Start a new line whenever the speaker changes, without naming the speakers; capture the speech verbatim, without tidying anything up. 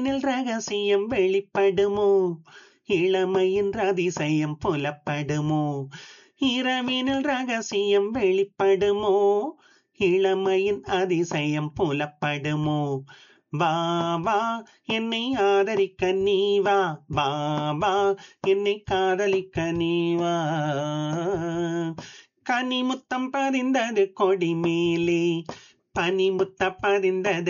நில் ரகசியம் வெளிப்படுமோ இளமையின் அதிசயம் புலப்படுமோ இரவினில் ரகசியம் வெளிப்படுமோ இளமையின் அதிசயம் புலப்படுமோ வா வா என்னை ஆதரிக்க நீ வா வா வா என்னை காதலிக்க நீ வா கனிமுத்தம் பதிந்தது கொடி மேலே பனிமுத்த பதிந்தது